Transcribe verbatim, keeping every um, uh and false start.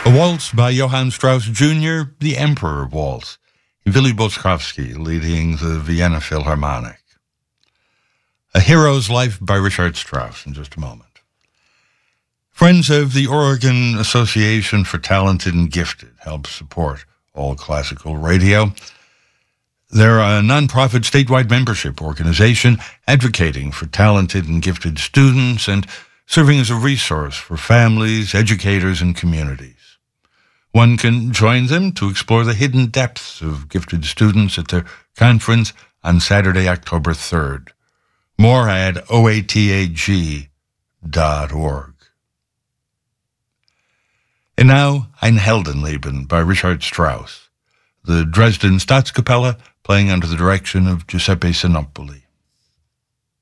A waltz by Johann Strauss Junior, the Emperor Waltz. Willy Boczkowski leading the Vienna Philharmonic. A Hero's Life by Richard Strauss in just a moment. Friends of the Oregon Association for Talented and Gifted help support all classical radio. They're a nonprofit statewide membership organization advocating for talented and gifted students and serving as a resource for families, educators, and communities. One can join them to explore the hidden depths of gifted students at their conference on Saturday, October third. More at O A T A G dot org. And now, Ein Heldenleben by Richard Strauss, the Dresden Staatskapelle playing under the direction of Giuseppe Sinopoli.